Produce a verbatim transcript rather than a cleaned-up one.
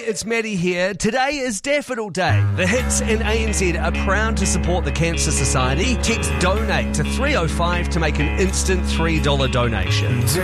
it's Maddie here. Today is Daffodil Day. The Hits and A N Z are proud to support the Cancer Society. Text DONATE to three oh five to make an instant three dollars donation.